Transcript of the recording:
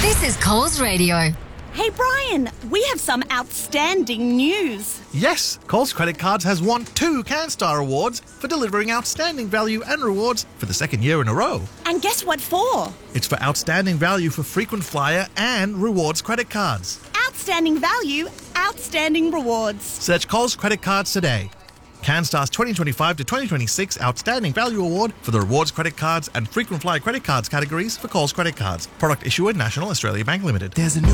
This is Coles Radio. Hey Brian, we have some outstanding news. Yes, Coles Credit Cards has won 2 CanStar Awards for delivering outstanding value and rewards for the second year in a row. And guess what for? It's for outstanding value for frequent flyer and rewards credit cards. Outstanding value, outstanding rewards. Search Coles Credit Cards today. CanStar's 2025 to 2026 Outstanding Value Award for the rewards credit cards and frequent flyer credit cards categories for Coles Credit Cards. Product issuer National Australia Bank Limited. There's a new